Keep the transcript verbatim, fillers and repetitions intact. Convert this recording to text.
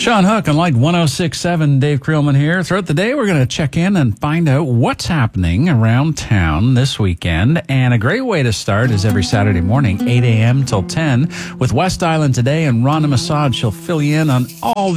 Sean Hook on Light one oh six point seven, Dave Creelman here. Throughout the day, we're going to check in and find out what's happening around town this weekend. And a great way to start is every Saturday morning, eight a.m. till ten, with West Island Today and Rhonda Massad. She'll fill you in on all